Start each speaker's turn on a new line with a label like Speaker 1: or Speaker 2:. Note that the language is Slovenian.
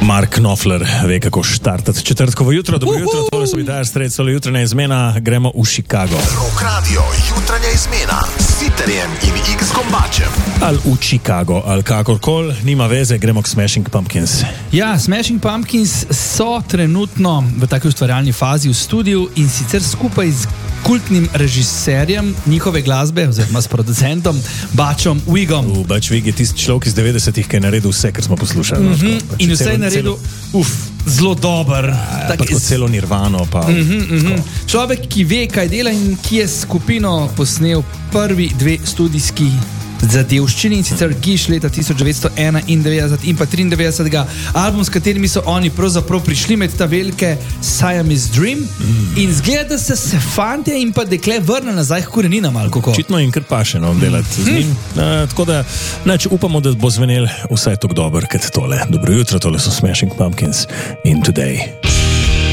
Speaker 1: Mark Knopfler ve, kako štartati četrtkovo jutro. Dobro jutro, tole so Dire Straits, tole jutranja izmena, gremo v Chicago.
Speaker 2: Rock Radio, jutranja izmena s Sitterjem in X-Kombačem.
Speaker 1: Ali v Chicago, ali kakorkoli, nima veze, gremo k Smashing Pumpkins.
Speaker 3: Ja, Smashing Pumpkins so trenutno v taki ustvarjalni fazi v studiu in sicer skupaj z kultnim režiserjem njihove glasbe, oziroma s producentom Butchom Vigom.
Speaker 1: Butch Vig je tisti človek iz 90-ih, ki je naredil vse, kar smo poslušali.
Speaker 3: In vse je naredil zelo dober.
Speaker 1: Pa tako celo Nirvano.
Speaker 3: Človek, ki ve, kaj dela in ki je skupino posnel prvi dve studijski zadevščini, in sicer Gish leta 1991 in pa 93. album, s katerimi so oni pravzaprav prišli med ta velike Siamese Dream in zgleda, da se fantje in pa dekle vrne nazaj k koreninam ali kako.
Speaker 1: Očitno in kar paše delati z njim. Tako da upamo, da bo zvenel vsaj tako dober kot tole. Dobro jutro, tole so Smashing Pumpkins in Today.